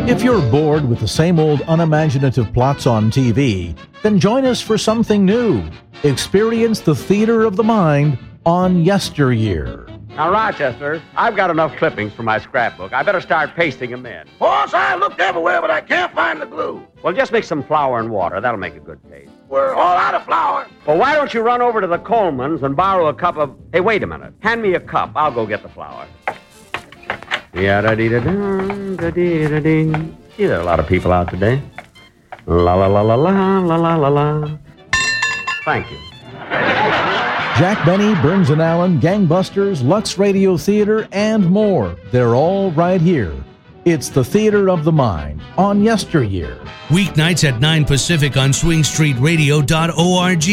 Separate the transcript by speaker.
Speaker 1: If you're bored with the same old unimaginative plots on TV, then join us for something new. Experience the theater of the mind on Yesteryear.
Speaker 2: Now, Rochester, I've got enough clippings for my scrapbook. I better start pasting them in.
Speaker 3: Boss, I looked everywhere, but I can't find the glue.
Speaker 2: Well, just mix some flour and water. That'll make a good paste.
Speaker 3: We're all out of flour.
Speaker 2: Well, why don't you run over to the Colemans and borrow a cup of... Hey, wait a minute. Hand me a cup. I'll go get the flour. Yeah-da-dee-da-dum-da-dee-da-dee. Gee, there are a lot of people out today. La-la-la-la-la-la-la-la-la. Thank you.
Speaker 1: Jack Benny, Burns and Allen, Gangbusters, Lux Radio Theater, and more. They're all right here. It's the Theater of the Mind on Yesteryear.
Speaker 4: Weeknights at 9 Pacific on swingstreetradio.org.